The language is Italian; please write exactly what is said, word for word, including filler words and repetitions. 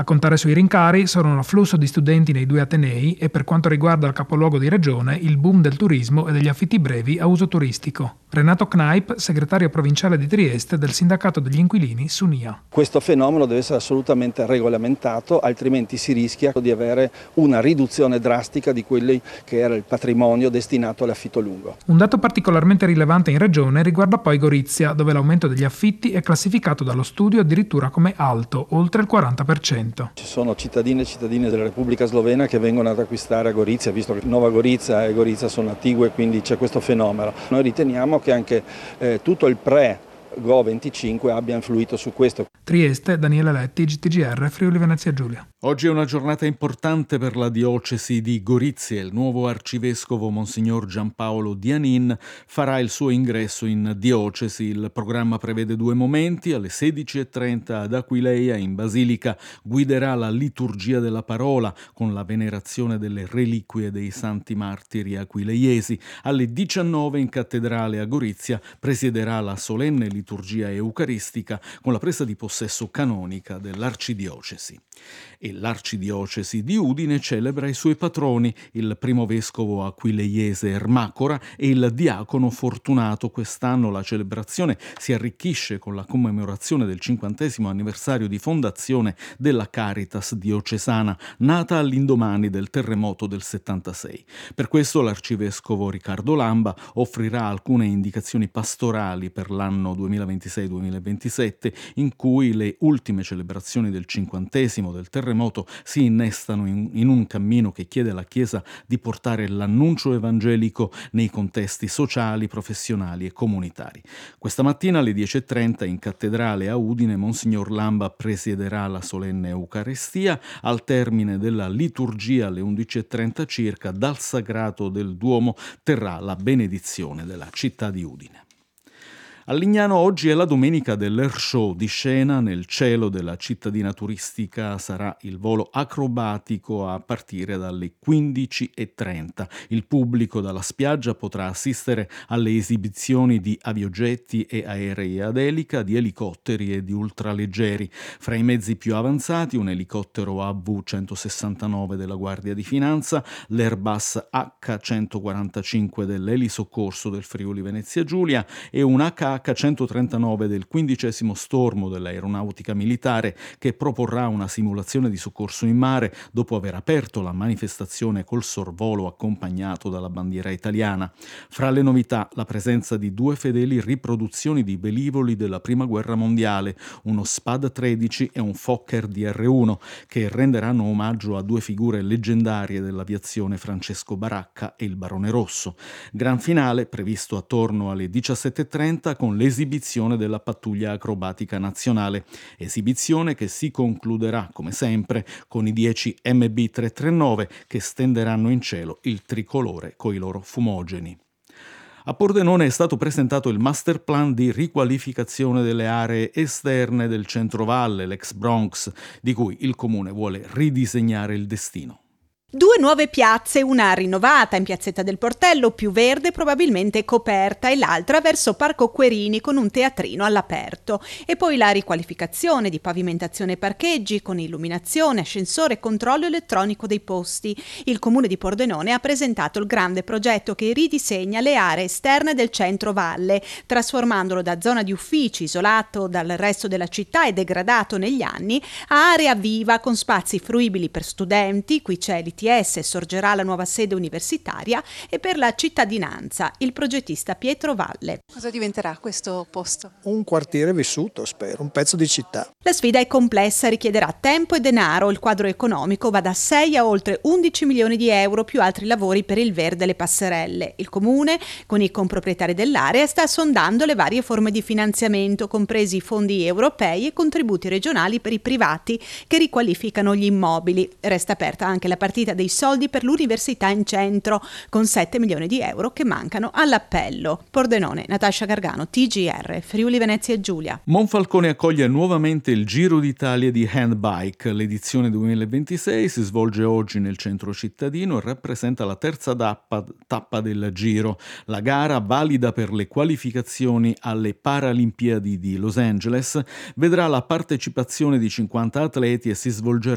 contare sui rincari sono l'afflusso di studenti nei due atenei e, per quanto riguarda il capoluogo di regione, il boom del turismo e degli affitti brevi a uso turistico. Renato Kneip, segretario provinciale di Trieste del sindacato degli inquilini Sunia. Questo fenomeno deve essere assolutamente regolamentato, altrimenti si rischia di avere una riduzione drastica di quelli che era il patrimonio destinato all'affitto lungo. Un dato particolarmente rilevante in regione riguarda poi Gorizia, dove l'aumento degli affitti è classificato dallo studio addirittura come alto, oltre il quaranta per cento. Ci sono cittadini e cittadine della Repubblica Slovena che vengono ad acquistare a Gorizia, visto che Nova Gorizia e Gorizia sono attigue, quindi c'è questo fenomeno. Noi riteniamo che anche eh, tutto il pre Go venticinque abbia influito su questo. Trieste, Daniele Letti, G T G R, Friuli Venezia Giulia. Oggi è una giornata importante per la diocesi di Gorizia. Il nuovo arcivescovo Monsignor Giampaolo Dianin farà il suo ingresso in diocesi. Il programma prevede due momenti. Alle sedici e trenta ad Aquileia, in Basilica, guiderà la liturgia della parola con la venerazione delle reliquie dei santi martiri aquileiesi. Alle diciannove in cattedrale a Gorizia presiederà la solenne liturgia eucaristica con la presa di possesso canonica dell'arcidiocesi. E l'arcidiocesi di Udine celebra i suoi patroni, il primo vescovo aquileiese Ermacora e il diacono Fortunato. Quest'anno la celebrazione si arricchisce con la commemorazione del cinquantesimo anniversario di fondazione della Caritas diocesana, nata all'indomani del terremoto del settantasei. Per questo l'arcivescovo Riccardo Lamba offrirà alcune indicazioni pastorali per l'anno duemilaventisei duemilaventisette, in cui le ultime celebrazioni del cinquantesimo del terremoto si innestano in, in un cammino che chiede alla Chiesa di portare l'annuncio evangelico nei contesti sociali, professionali e comunitari. Questa mattina alle dieci e trenta in cattedrale a Udine Monsignor Lamba presiederà la solenne Eucaristia. Al termine della liturgia alle undici e trenta circa dal Sagrato del Duomo terrà la benedizione della città di Udine. A Lignano oggi è la domenica dell'Air Show. Di scena nel cielo della cittadina turistica sarà il volo acrobatico a partire dalle quindici e trenta. Il pubblico dalla spiaggia potrà assistere alle esibizioni di aviogetti e aerei ad elica, di elicotteri e di ultraleggeri. Fra i mezzi più avanzati un elicottero A V centosessantanove della Guardia di Finanza, l'Airbus acca centoquarantacinque dell'Elisoccorso del Friuli Venezia Giulia e un acca acca centotrentanove del quindicesimo stormo dell'aeronautica militare, che proporrà una simulazione di soccorso in mare dopo aver aperto la manifestazione col sorvolo accompagnato dalla bandiera italiana. Fra le novità la presenza di due fedeli riproduzioni di velivoli della Prima Guerra Mondiale, uno Spad tredici e un Fokker D R uno, che renderanno omaggio a due figure leggendarie dell'aviazione, Francesco Baracca e il Barone Rosso. Gran finale previsto attorno alle diciassette e trenta con l'esibizione della pattuglia acrobatica nazionale, esibizione che si concluderà come sempre con i dieci M B trecentotrentanove che stenderanno in cielo il tricolore coi loro fumogeni. A Pordenone è stato presentato il master plan di riqualificazione delle aree esterne del centro-valle, l'ex Bronx, di cui il comune vuole ridisegnare il destino. Due nuove piazze, una rinnovata in Piazzetta del Portello, più verde, probabilmente coperta, e l'altra verso Parco Querini con un teatrino all'aperto. E poi la riqualificazione di pavimentazione e parcheggi con illuminazione, ascensore e controllo elettronico dei posti. Il comune di Pordenone ha presentato il grande progetto che ridisegna le aree esterne del centro-valle, trasformandolo da zona di uffici isolato dal resto della città e degradato negli anni a area viva con spazi fruibili per studenti, qui c'è l'I T S, sorgerà la nuova sede universitaria, e per la cittadinanza, il progettista Pietro Valle. Cosa diventerà questo posto? Un quartiere vissuto, spero, un pezzo di città. La sfida è complessa, richiederà tempo e denaro. Il quadro economico va da sei a oltre undici milioni di euro, più altri lavori per il verde e le passerelle. Il comune, con i comproprietari dell'area, sta sondando le varie forme di finanziamento, compresi i fondi europei e contributi regionali per i privati che riqualificano gli immobili. Resta aperta anche la partita dei soldi per l'università in centro, con sette milioni di euro che mancano all'appello. Pordenone, Natascia Gargano, T G R, Friuli Venezia Giulia. Monfalcone accoglie nuovamente il Giro d'Italia di handbike. L'edizione duemilaventisei si svolge oggi nel centro cittadino e rappresenta la terza tappa, tappa del Giro. La gara, valida per le qualificazioni alle Paralimpiadi di Los Angeles, vedrà la partecipazione di cinquanta atleti e si svolgerà